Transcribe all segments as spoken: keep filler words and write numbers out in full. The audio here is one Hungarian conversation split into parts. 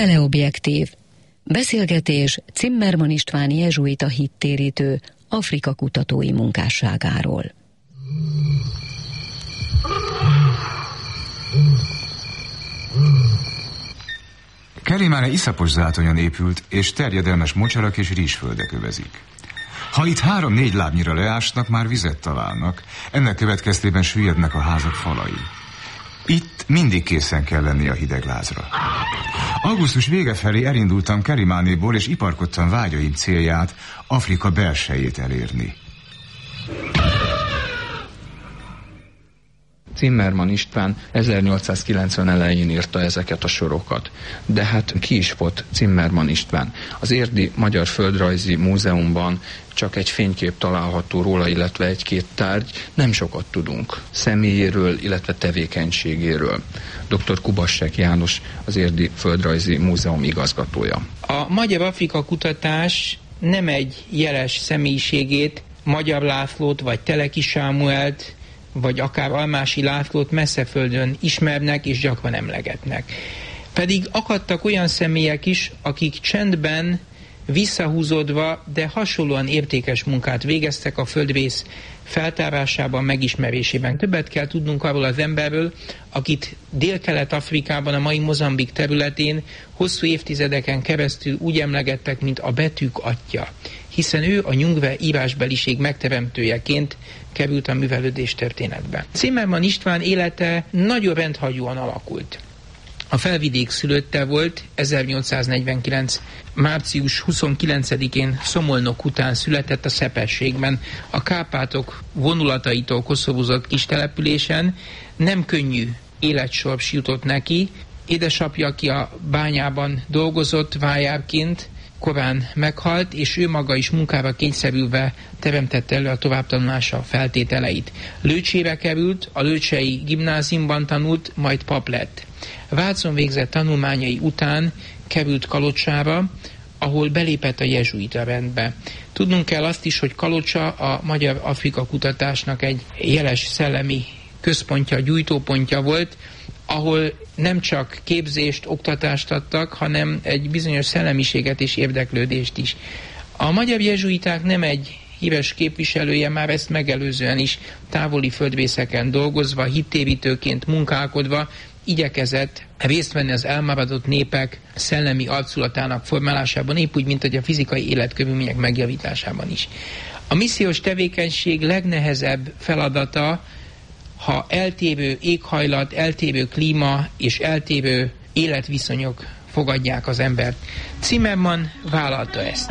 Teleobjektív. Beszélgetés Zimmermann István jezsuita hittérítő Afrika kutatói munkásságáról. Kerimane iszapos zátonyon épült, és terjedelmes mocsarak és rizsföldek övezik. Ha itt három-négy lábnyira leásnak, már vizet találnak, ennek következtében süllyednek a házak falai. Itt mindig készen kell lenni a hideglázra. Augusztus vége felé elindultam Kerimanéból, és iparkodtam vágyaim célját, Afrika belsejét elérni. Zimmermann István ezernyolcszázkilencven elején írta ezeket a sorokat. De hát ki is volt Zimmermann István? Az Érdi Magyar Földrajzi Múzeumban csak egy fénykép található róla, illetve egy-két tárgy. Nem sokat tudunk személyéről, illetve tevékenységéről. doktor Kubassek János, az Érdi Földrajzi Múzeum igazgatója. A Magyar-Afrika kutatás nem egy jeles személyiségét, Magyar Lászlót vagy Teleki Sámuelt, vagy akár Almási Lászlót messzeföldön ismernek és gyakran emlegetnek. Pedig akadtak olyan személyek is, akik csendben, visszahúzódva, de hasonlóan értékes munkát végeztek a földrész feltárásában, megismerésében. Többet kell tudnunk arról az emberről, akit Dél-Kelet-Afrikában, a mai Mozambik területén hosszú évtizedeken keresztül úgy emlegettek, mint a betűk atya, hiszen ő a nyungve írásbeliség megteremtőjeként került a művelődés történetbe. Zimmermann István élete nagyon rendhagyóan alakult. A Felvidék szülötte volt, ezernyolcszáznegyvenkilenc. március huszonkilencedikén Szomolnok után született a Szepességben, a Kárpátok vonulataitól koszorúzott kis településen. Nem könnyű életsors jutott neki. Édesapja, aki a bányában dolgozott vájárként, korán meghalt, és ő maga is munkára kényszerülve teremtette elő a továbbtanulása feltételeit. Lőcsére került, a Lőcsei gimnáziumban tanult, majd pap lett. Vácon végzett tanulmányai után került Kalocsára, ahol belépett a jezsuita rendbe. Tudnunk kell azt is, hogy Kalocsa a Magyar-Afrika kutatásnak egy jeles szellemi központja, gyújtópontja volt, ahol nem csak képzést, oktatást adtak, hanem egy bizonyos szellemiséget és érdeklődést is. A magyar jezsuiták nem egy híres képviselője, már ezt megelőzően is távoli földrészeken dolgozva, hittérítőként munkálkodva igyekezett részt venni az elmaradott népek szellemi arculatának formálásában, épp úgy, mint hogy a fizikai életkörülmények megjavításában is. A missziós tevékenység legnehezebb feladata, ha eltérő éghajlat, eltérő klíma és eltérő életviszonyok fogadják az embert. Zimmermann vállalta ezt.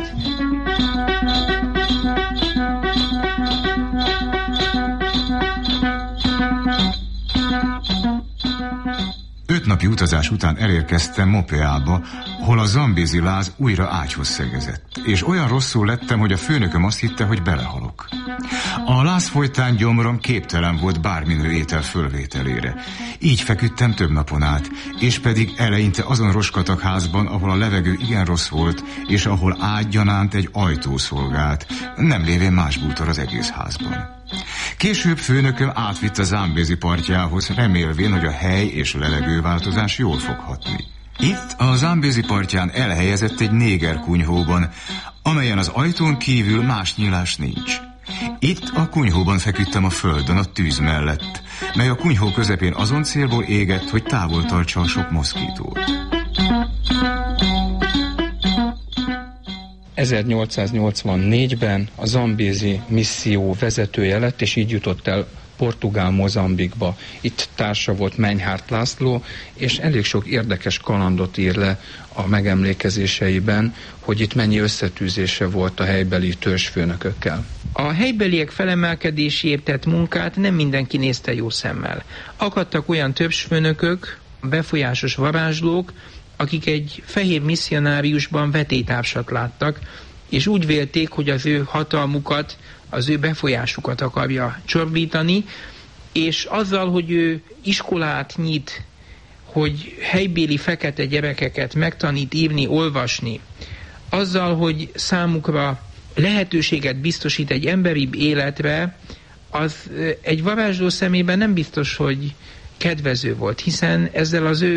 Öt napi utazás után elérkeztem Mopeába, hol a zambézi láz újra ágyhoz szegezett, és olyan rosszul lettem, hogy a főnököm azt hitte, hogy belehalok. A láz folytán gyomrom képtelen volt bárminő étel fölvételére. Így feküdtem több napon át, és pedig eleinte azon roskatak házban, ahol a levegő igen rossz volt, és ahol ágyanánt egy ajtó szolgált, nem lévén más bútor az egész házban. Később főnököm átvitt a Zambézi partjához, remélvén, hogy a hely és levegőváltozás jól fog hatni. Itt a Zambézi partján elhelyezett egy néger kunyhóban, amelyen az ajtón kívül más nyílás nincs. Itt a kunyhóban feküdtem a földön, a tűz mellett, mely a kunyhó közepén azon célból égett, hogy távol tartsa a sok moszkítót. ezernyolcszáznyolcvannégyben a zambézi misszió vezetője lett, és így jutott el Portugál-Mozambikba. Itt társa volt Menyhárt László, és elég sok érdekes kalandot ír le a megemlékezéseiben, hogy itt mennyi összetűzése volt a helybeli törzsfőnökökkel. A helybeliek felemelkedéséért tett munkát nem mindenki nézte jó szemmel. Akadtak olyan törzsfőnökök, befolyásos varázslók, akik egy fehér misszionáriusban vetélytársat láttak, és úgy vélték, hogy az ő hatalmukat, az ő befolyásukat akarja csorbítani, és azzal, hogy ő iskolát nyit, hogy helybéli fekete gyerekeket megtanít írni, olvasni, azzal, hogy számukra lehetőséget biztosít egy emberibb életre, az egy varázsló szemében nem biztos, hogy kedvező volt, hiszen ezzel az ő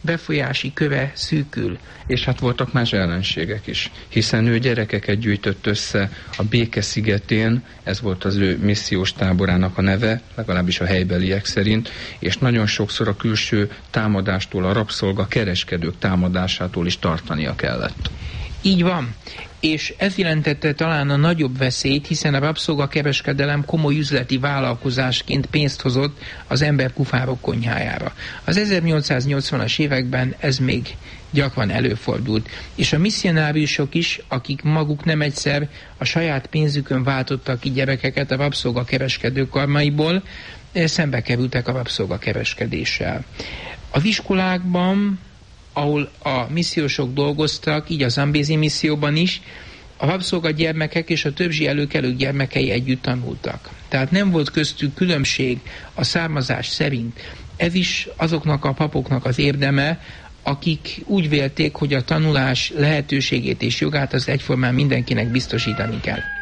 befolyási köve szűkül. És hát voltak más ellenségek is, hiszen ő gyerekeket gyűjtött össze a Béke szigetén, ez volt az ő missziós táborának a neve, legalábbis a helybeliek szerint, és nagyon sokszor a külső támadástól, a rabszolga kereskedők támadásától is tartania kellett. Így van. És ez jelentette talán a nagyobb veszélyt, hiszen a rabszolgakereskedelem komoly üzleti vállalkozásként pénzt hozott az emberpufárok konyhájára. Az ezernyolcszáznyolcvanas években ez még gyakran előfordult, és a misszionáriusok is, akik maguk nem egyszer a saját pénzükön váltottak ki gyerekeket a rabszolgakereskedők karmaiból, szembe kerültek a rabszolgakereskedéssel. Az iskolákban, ahol a missziósok dolgoztak, így a Zambézi misszióban is, a rabszolgagyermekek és a többzsi előkelők gyermekei együtt tanultak. Tehát nem volt köztük különbség a származás szerint. Ez is azoknak a papoknak az érdeme, akik úgy vélték, hogy a tanulás lehetőségét és jogát az egyformán mindenkinek biztosítani kell.